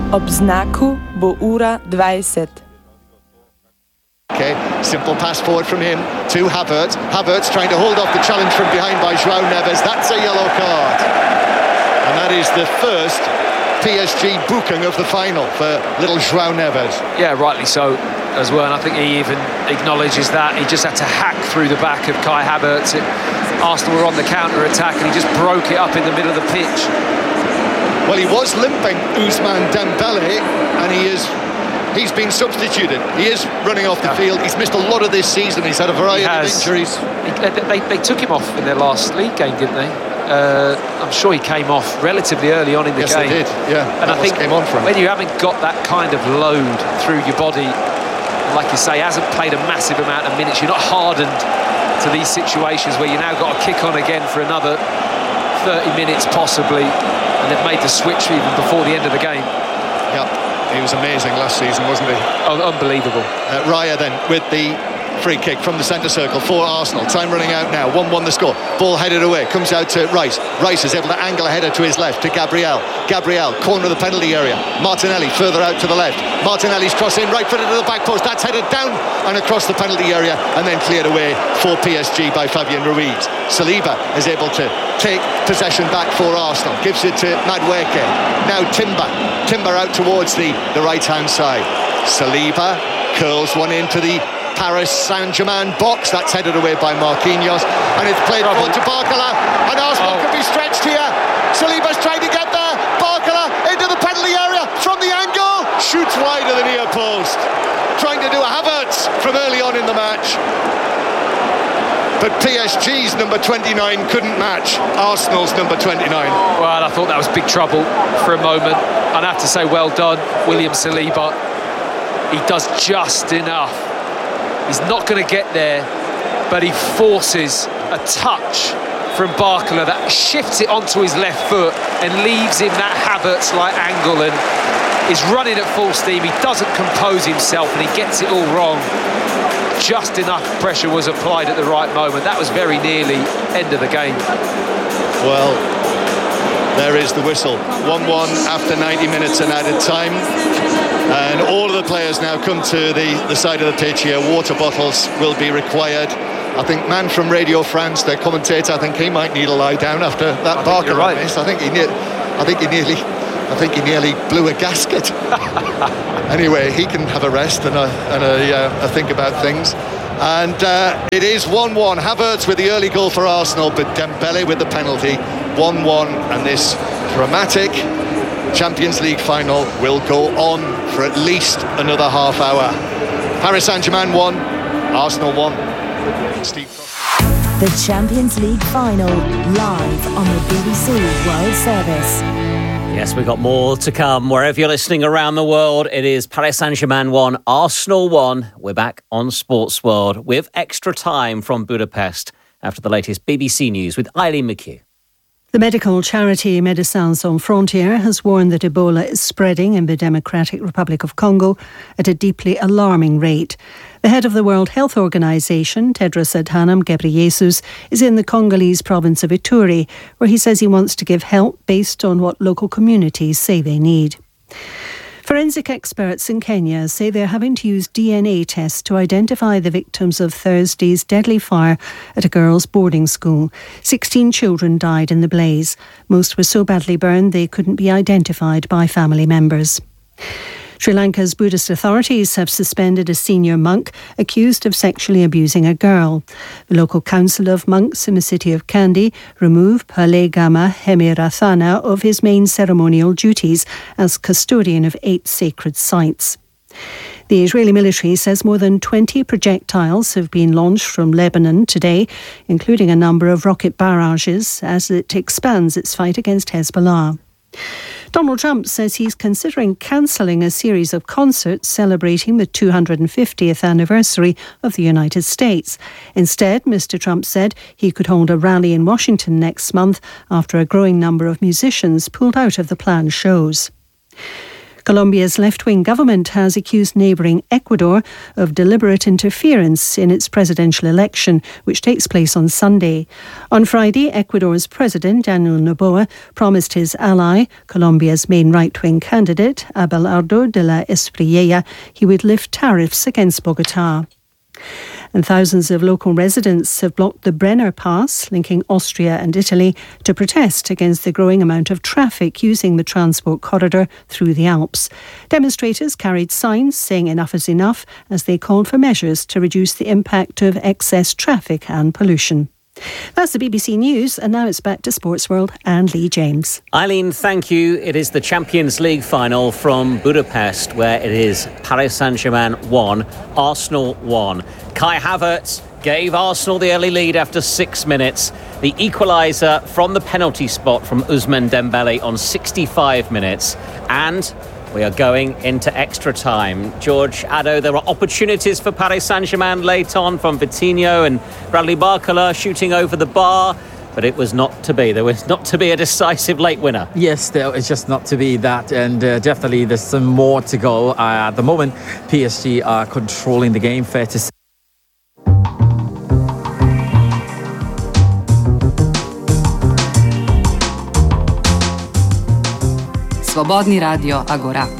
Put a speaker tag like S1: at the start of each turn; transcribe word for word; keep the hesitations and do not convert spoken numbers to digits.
S1: Ob znaku bo ura dvajset.
S2: Okay, simple pass forward from him to Havertz. Havertz trying to hold off the challenge from behind by João Neves. That's a yellow card. And that is the first P S G booking of the final for little João Neves.
S3: Yeah, rightly so as well. And I think he even acknowledges that. He just had to hack through the back of Kai Havertz. It, Arsenal were on the counter-attack and he just broke it up in the middle of the pitch.
S2: Well, he was limping, Ousmane Dembele, and he is... He's been substituted. He is running off the yeah. field. He's missed a lot of this season. He's had a variety of injuries.
S3: He, they, they took him off in their last league game, didn't they? Uh, I'm sure he came off relatively early on in the
S2: yes,
S3: game.
S2: Yes, they did. Yeah,
S3: and I think
S2: came on from
S3: when you haven't got that kind of load through your body, like you say, hasn't played a massive amount of minutes, you're not hardened to these situations where you now got to kick on again for another thirty minutes possibly, and they've made the switch even before the end of the game.
S2: Yeah. He was amazing last season, wasn't he?
S3: Oh, unbelievable.
S2: Uh, Raya then with the free kick from the centre circle for Arsenal. Time running out now. one one the score. Ball headed away. Comes out to Rice. Rice is able to angle a header to his left to Gabriel. Gabriel, corner of the penalty area. Martinelli further out to the left. Martinelli's cross in, right footed to the back post. That's headed down and across the penalty area and then cleared away for P S G by Fabian Ruiz. Saliba is able to take possession back for Arsenal. Gives it to Madueke. Now Timber. Timber out towards the, the right-hand side. Saliba curls one into the Paris Saint-Germain box. That's headed away by Marquinhos. And it's played forward to Barcola. And Arsenal oh. could be stretched here. Saliba's trying to get there. Barcola into the penalty area from the angle. Shoots wide of the near post. Trying to do a Havertz from early on in the match. But P S G's number twenty-nine couldn't match Arsenal's number twenty-nine.
S3: Well, I thought that was big trouble for a moment. I'd have to say well done, William Saliba. He does just enough. He's not going to get there, but he forces a touch from Barcola that shifts it onto his left foot and leaves him that Havertz-like angle and is running at full steam. He doesn't compose himself and he gets it all wrong. Just enough pressure was applied at the right moment. That was very nearly end of the game.
S2: Well, there is the whistle. one one after ninety minutes and added time. And all of the players now come to the, the side of the pitch here. Water bottles will be required. I think man from Radio France, their commentator, I think he might need a lie down after that Barker
S3: right.
S2: miss. I think he ne- I think he nearly I think he nearly blew a gasket. Anyway, he can have a rest and a, and a, uh, a think about things. And uh, it is one one. Havertz with the early goal for Arsenal, but Dembele with the penalty. one one, and this dramatic Champions League final will go on for at least another half hour. Paris Saint-Germain won, Arsenal won. Steve.
S4: The Champions League final, live on the B B C World Service.
S5: Yes, we've got more to come. Wherever you're listening around the world, it is Paris Saint-Germain one, Arsenal one. We're back on Sports World with extra time from Budapest after the latest B B C News with Eileen McHugh.
S6: The medical charity Médecins Sans Frontières has warned that Ebola is spreading in the Democratic Republic of Congo at a deeply alarming rate. The head of the World Health Organization, Tedros Adhanom Ghebreyesus, is in the Congolese province of Ituri, where he says he wants to give help based on what local communities say they need. Forensic experts in Kenya say they're having to use D N A tests to identify the victims of Thursday's deadly fire at a girls' boarding school. Sixteen children died in the blaze. Most were so badly burned they couldn't be identified by family members. Sri Lanka's Buddhist authorities have suspended a senior monk accused of sexually abusing a girl. The local council of monks in the city of Kandy removed Palegama Hemirathana of his main ceremonial duties as custodian of eight sacred sites. The Israeli military says more than twenty projectiles have been launched from Lebanon today, including a number of rocket barrages, as it expands its fight against Hezbollah. Donald Trump says he's considering cancelling a series of concerts celebrating the two hundred fiftieth anniversary of the United States. Instead, Mister Trump said he could hold a rally in Washington next month after a growing number of musicians pulled out of the planned shows. Colombia's left-wing government has accused neighbouring Ecuador of deliberate interference in its presidential election, which takes place on Sunday. On Friday, Ecuador's President Daniel Noboa promised his ally, Colombia's main right-wing candidate, Abelardo de la Espriella, he would lift tariffs against Bogotá. And thousands of local residents have blocked the Brenner Pass, linking Austria and Italy, to protest against the growing amount of traffic using the transport corridor through the Alps. Demonstrators carried signs saying enough is enough as they called for measures to reduce the impact of excess traffic and pollution. That's the B B C News, and now it's back to Sports World and Lee James.
S5: Eileen, thank you. It is the Champions League final from Budapest, where it is Paris Saint-Germain one, Arsenal one. Kai Havertz gave Arsenal the early lead after six minutes. The equaliser from the penalty spot from Ousmane Dembele on sixty-five minutes. And we are going into extra time. George Addo, there are opportunities for Paris Saint-Germain late on from Vitinho and Bradley Barcola shooting over the bar, but it was not to be. There was not to be a decisive late winner.
S7: Yes, there is just not to be that, and uh, definitely there's some more to go. Uh, at the moment, P S G are controlling the game, fair to say.
S8: Svobodni radio Agora.